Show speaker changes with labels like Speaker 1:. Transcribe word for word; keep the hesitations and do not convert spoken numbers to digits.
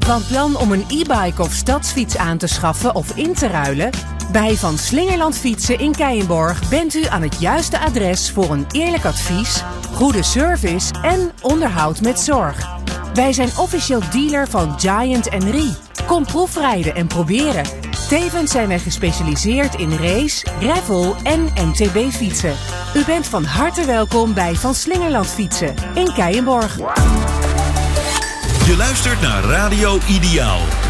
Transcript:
Speaker 1: Van plan om een e-bike of stadsfiets aan te schaffen of in te ruilen? Bij Van Slingerland Fietsen in Keijenborg bent u aan het juiste adres voor een eerlijk advies, goede service en onderhoud met zorg. Wij zijn officieel dealer van Giant en Rie. Kom proefrijden en proberen. Tevens zijn wij gespecialiseerd in race, gravel en M T B fietsen. U bent van harte welkom bij Van Slingerland Fietsen in Keijenborg.
Speaker 2: Je luistert naar Radio Ideaal.